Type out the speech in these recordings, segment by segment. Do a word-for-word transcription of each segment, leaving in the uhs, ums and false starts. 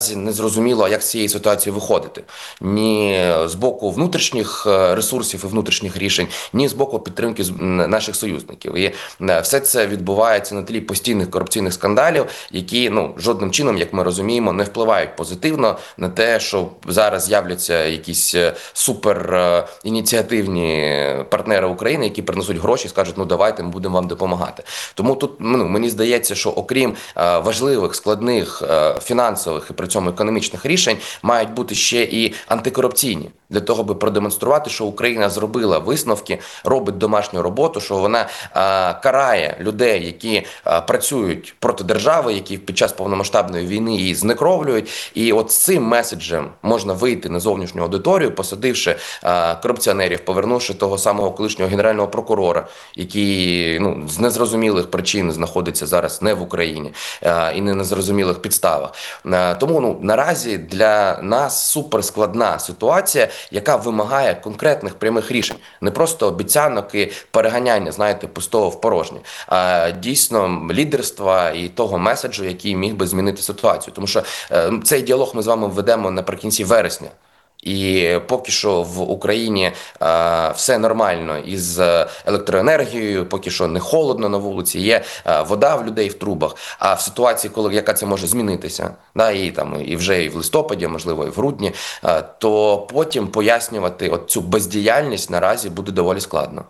Не зрозуміло, як з цієї ситуації виходити. Ні з боку внутрішніх ресурсів і внутрішніх рішень, ні з боку підтримки наших союзників. І все це відбувається на тлі постійних корупційних скандалів, які ну жодним чином, як ми розуміємо, не впливають позитивно на те, що зараз з'являться якісь супер ініціативні партнери України, які принесуть гроші і скажуть, ну давайте ми будемо вам допомагати. Тому тут ну, мені здається, що окрім важливих, складних фінансових і при цьому економічних рішень мають бути ще і антикорупційні, для того, аби продемонструвати, що Україна зробила висновки, робить домашню роботу, що вона а, карає людей, які а, працюють проти держави, які під час повномасштабної війни її знекровлюють. І от з цим меседжем можна вийти на зовнішню аудиторію, посадивши а, корупціонерів, повернувши того самого колишнього генерального прокурора, який ну, з незрозумілих причин знаходиться зараз не в Україні а, і не на незрозумілих підставах. А, тому ну, наразі для нас суперскладна ситуація, яка вимагає конкретних прямих рішень. Не просто обіцянок і переганяння, знаєте, пустого в порожнє, а дійсно лідерства і того меседжу, який міг би змінити ситуацію. Тому що е, цей діалог ми з вами ведемо наприкінці вересня. І поки що в Україні а, все нормально із електроенергією, поки що не холодно на вулиці, є а, вода в людей в трубах. А в ситуації, коли яка це може змінитися, да, і там і вже і в листопаді, можливо, і в грудні, а, то потім пояснювати от цю бездіяльність наразі буде доволі складно.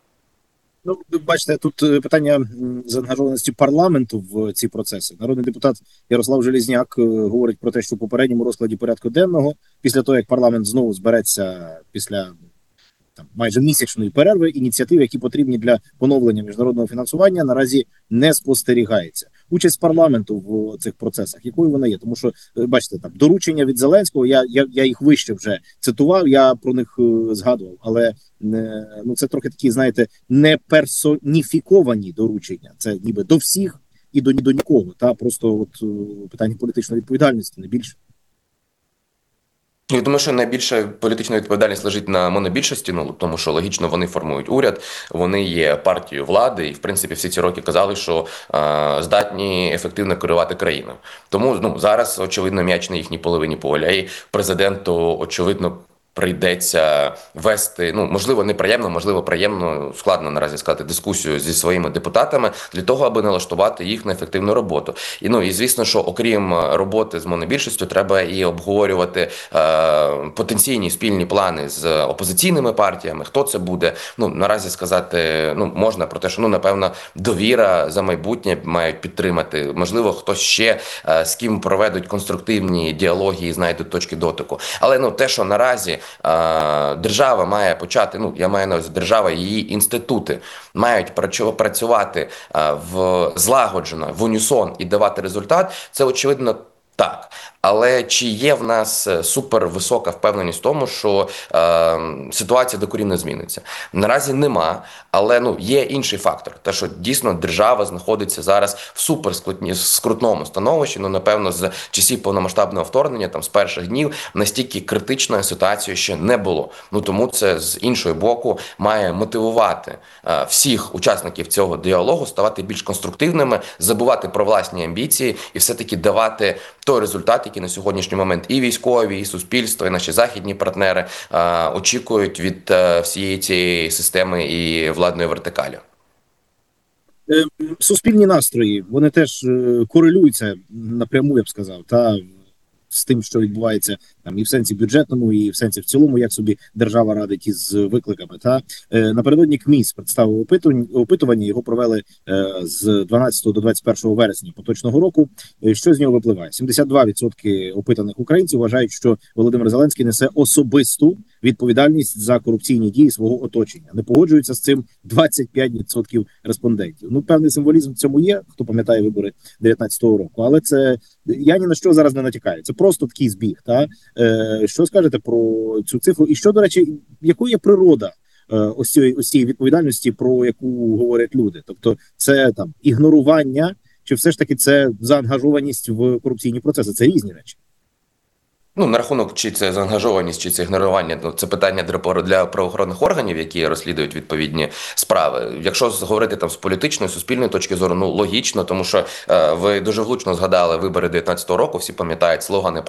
Ну, бачите, тут питання заангажованості парламенту в ці процеси. Народний депутат Ярослав Железняк говорить про те, що в попередньому розкладі порядку денного, після того, як парламент знову збереться після там майже місячної перерви, ініціативи, які потрібні для поновлення міжнародного фінансування, наразі не спостерігається. Участь парламенту в цих процесах, якою вона є? Тому що, бачите, там доручення від Зеленського, я, я, я їх вище вже цитував, я про них е, згадував, але не, ну, це трохи такі, знаєте, не персоніфіковані доручення. Це ніби до всіх і до, до нікого. Та просто от питання політичної відповідальності, не більше. Я думаю, що найбільша політична відповідальність лежить на монобільшості, ну тому що логічно вони формують уряд, вони є партією влади, і в принципі всі ці роки казали, що е, здатні ефективно керувати країною. Тому ну зараз очевидно м'яч на їхній половині поля, і президенту очевидно прийдеться вести, ну, можливо, неприємно, можливо, приємно, складно наразі сказати, дискусію зі своїми депутатами для того, аби налаштувати їх на ефективну роботу. І, ну, і звісно, що окрім роботи з монобільшістю, треба і обговорювати е, потенційні спільні плани з опозиційними партіями, хто це буде. Ну, наразі сказати, ну, можна про те, що, ну, напевно, довіра за майбутнє мають підтримати. Можливо, хтось ще е, з ким проведуть конструктивні діалоги і знайдуть точки дотику. Але, ну, те, що наразі держава має почати, ну я маю на увазі держава і її інститути мають працювати в злагоджено, в унісон і давати результат, це очевидно так. Але чи є в нас супервисока впевненість в тому, що е, ситуація докорінно зміниться? Наразі нема, але ну є інший фактор. Те, що дійсно держава знаходиться зараз в суперскрутному становищі, ну напевно з часів повномасштабного вторгнення, там з перших днів, настільки критичної ситуації ще не було. Ну тому це з іншого боку має мотивувати е, всіх учасників цього діалогу ставати більш конструктивними, забувати про власні амбіції і все-таки давати той результат, який на сьогоднішній момент і військові, і суспільство, і наші західні партнери е, очікують від е, всієї цієї системи і владної вертикалі. Суспільні настрої, вони теж корелюються напряму, я б сказав, та з тим, що відбувається там і в сенсі бюджетному, і в сенсі в цілому, як собі держава радить із викликами. Та е, напередодні КМІС представив опитування, опитування, його провели е, з дванадцятого до двадцять першого вересня поточного року. Е, що з нього випливає? сімдесят два відсотки опитаних українців вважають, що Володимир Зеленський несе особисту відповідальність за корупційні дії свого оточення. Не погоджуються з цим двадцять п'ять відсотків респондентів. Ну, певний символізм в цьому є, хто пам'ятає вибори дев'ятнадцятого року, але це я ні на що зараз не натякаю. Це просто такий збіг. Та е, що скажете про цю цифру? І що, до речі, якою є природа е, ось цієї ось цієї відповідальності, про яку говорять люди? Тобто, це там ігнорування, чи все ж таки це заангажованість в корупційні процеси? Це різні речі. Ну, на рахунок, чи це заангажованість, чи це ігнорування, ну, це питання для правоохоронних органів, які розслідують відповідні справи. Якщо говорити там з політичної, суспільної точки зору, ну, логічно, тому що е, ви дуже влучно згадали вибори дев'ятнадцятого року, всі пам'ятають слогани